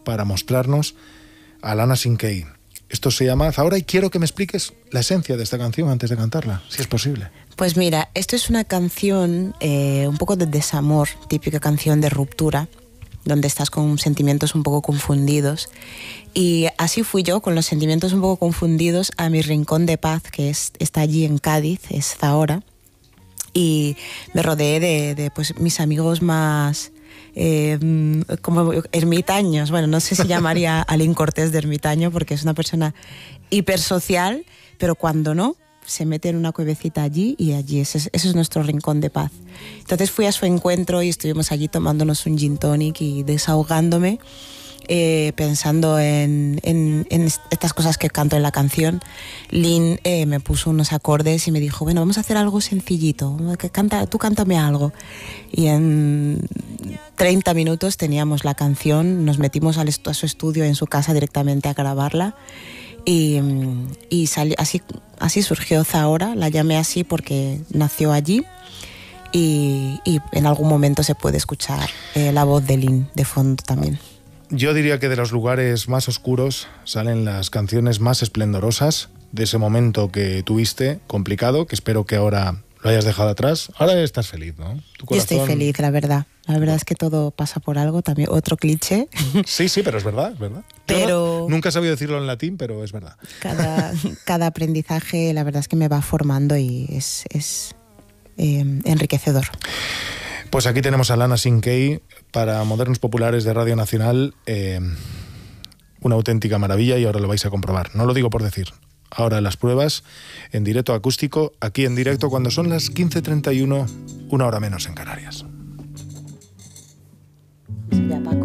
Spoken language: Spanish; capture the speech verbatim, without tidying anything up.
para mostrarnos a Lana Sinkay. Esto se llama Zahora y quiero que me expliques la esencia de esta canción antes de cantarla, si es posible. Pues mira, esto es una canción eh, un poco de desamor, típica canción de ruptura, donde estás con sentimientos un poco confundidos. Y así fui yo, con los sentimientos un poco confundidos, a mi rincón de paz, que es, está allí en Cádiz, es Zahora. Y me rodeé de, de pues, mis amigos más eh, como ermitaños. Bueno, no sé si llamaría a Aline Cortés de ermitaño, porque es una persona hipersocial, pero cuando no, se mete en una cuevecita allí y allí ese es, ese es nuestro rincón de paz. Entonces fui a su encuentro y estuvimos allí tomándonos un gin tonic y desahogándome, eh, pensando en, en, en estas cosas que canto en la canción. Lynn eh, me puso unos acordes y me dijo, bueno, vamos a hacer algo sencillito, que canta, tú cántame algo. Y en treinta minutos teníamos la canción, nos metimos al estu- a su estudio en su casa directamente a grabarla. Y, y salió, así, así surgió Zahora, la llamé así porque nació allí y, y en algún momento se puede escuchar eh, la voz de Lynn de fondo también. Yo diría que de los lugares más oscuros salen las canciones más esplendorosas de ese momento que tuviste, complicado, que espero que ahora lo hayas dejado atrás. Ahora estás feliz, ¿no? Tu corazón... Yo estoy feliz, la verdad. La verdad es que todo pasa por algo, también otro cliché. Sí, sí, pero es verdad, es verdad. Pero no, nunca he sabido decirlo en latín, pero es verdad. Cada, cada aprendizaje, la verdad es que me va formando y es, es eh, enriquecedor. Pues aquí tenemos a Lana Sinkay para Modernos Populares de Radio Nacional. Eh, una auténtica maravilla y ahora lo vais a comprobar. No lo digo por decir. Ahora las pruebas en directo acústico, aquí en directo cuando son las quince treinta y uno, una hora menos en Canarias. Ya, Paco.